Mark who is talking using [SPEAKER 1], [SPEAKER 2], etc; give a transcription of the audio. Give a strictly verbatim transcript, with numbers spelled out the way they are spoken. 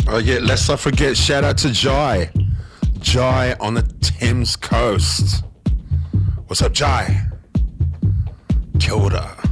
[SPEAKER 1] Oh yeah, let's not forget, shout out to Jai. Jai on the Thames coast. What's up, Jai? Kia ora.